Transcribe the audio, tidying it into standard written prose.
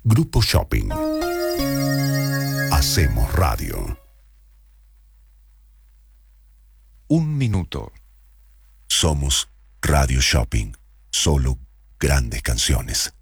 Grupo Shopping. Hacemos radio. Un minuto. Somos Radio Shopping. Solo grandes canciones.